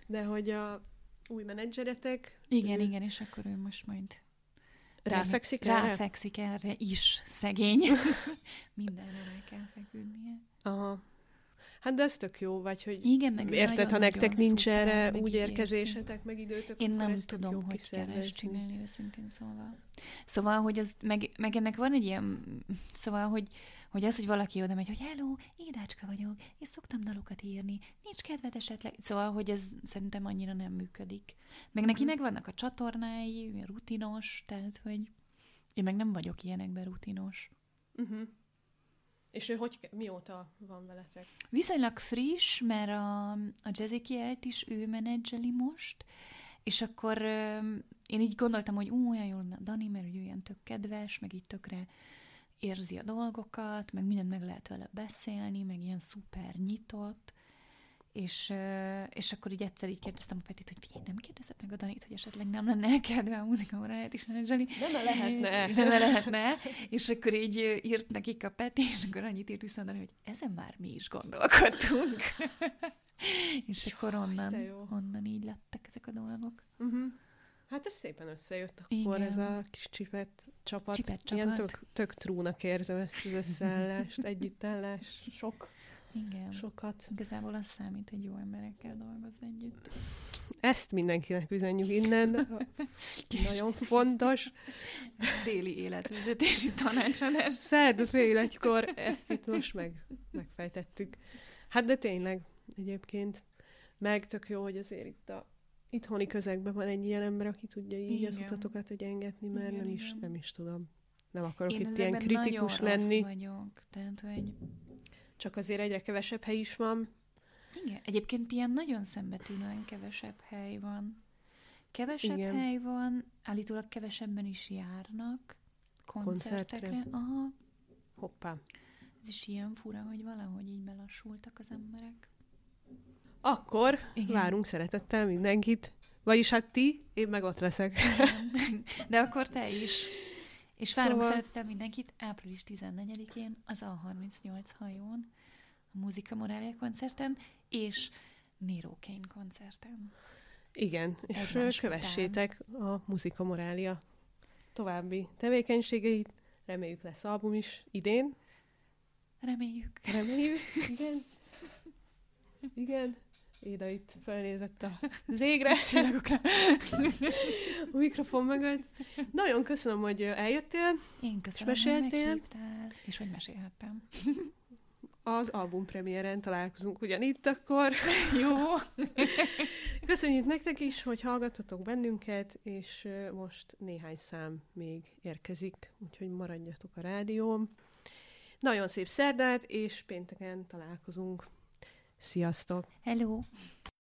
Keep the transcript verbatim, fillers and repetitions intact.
De hogy a új menedzseretek... Igen, ő... igen, és akkor ő most majd... Ráfekszik erre? Ráfekszik erre is, szegény. Mindenre rá kell feküdnie. Aha. Hát de ez tök jó, vagy hogy igen, meg érted, ha nektek nincs szuper, erre úgy érkezésetek, meg időtök, én akkor nem ezt tudom, hogy kell ezt csinálni, őszintén szóval. Szóval, hogy az, meg, meg ennek van egy ilyen, szóval, hogy, hogy az, hogy valaki oda megy, hogy hello, Édácska vagyok, és szoktam dalokat írni, nincs kedved esetleg, szóval, hogy ez szerintem annyira nem működik. Meg neki meg vannak a csatornái, rutinos, tehát, hogy én meg nem vagyok ilyenekben rutinos. Uh-huh. És ő hogy, mióta van veletek? Viszonylag friss, mert a, a Jazzy Kielt is ő menedzseli most, és akkor euh, én így gondoltam, hogy ú, olyan jól lenne a Dani, mert ő ilyen tök kedves, meg így tökre érzi a dolgokat, meg mindent meg lehet vele beszélni, meg ilyen szuper nyitott, és, euh, és akkor így egyszer így kérdeztem a Petit, hogy figyelj, nem kérdezett meg a Danit, hogy esetleg nem lenne kedve a muzikaóráját is menedzselni. Nem lehetne. Nem lehetne. És akkor így írt nekik a Peti, és akkor annyit írt vissza, hogy ezen már mi is gondolkodtunk. És akkor onnan, onnan így lettek ezek a dolgok. Uh-huh. Hát ez szépen összejött akkor. Igen. Ez a kis csipet csapat. Csipet csapat. Ilyen tök, tök trúnak érzem ezt az összeállást, együttállás, sok. Igen. Sokat. Igazából az számít, hogy jó emberekkel dolgozz együtt. Ezt mindenkinek üzenjük innen. Nagyon fontos. Déli életvezetési tanácsadás. Szerda fél egykor ezt itt most meg, megfejtettük. Hát de tényleg, egyébként. Meg tök jó, hogy azért itt a itthoni közegben van egy ilyen ember, aki tudja így igen. az utatokat egyengetni, mert igen, nem, is, igen. nem is tudom. Nem akarok én itt ilyen kritikus lenni. Én vagyok. Tehát, hogy... Csak azért egyre kevesebb hely is van. Igen, egyébként ilyen nagyon szembetűnően kevesebb hely van. Kevesebb igen. hely van, állítólag kevesebben is járnak koncertekre. Koncertre. Aha. Hoppá. Ez is ilyen fura, hogy valahogy így belassultak az emberek. Akkor igen. várunk szeretettel mindenkit. Vagyis hát ti, én meg ott leszek. De akkor te is. És várunk szóval... szeretettel mindenkit április tizennegyedikén az A harmincnyolc hajón, a Muzika Morália koncerten, és Nero Kane koncerten. Igen, és Egymás kövessétek után. A Muzika Morália további tevékenységeit. Reméljük lesz album is idén. Reméljük. Reméljük, igen. Igen. Éda itt felnézett az égre. Csillagokra. A mikrofon mögött. Nagyon köszönöm, hogy eljöttél. Én köszönöm, hogy meghívtál, és hogy mesélhettem. Az albumpremiéren találkozunk ugyanitt akkor. Jó. Köszönjük nektek is, hogy hallgattatok bennünket, és most néhány szám még érkezik, úgyhogy maradjatok a rádión. Nagyon szép szerdát, és pénteken találkozunk. Sziasztok! Hello!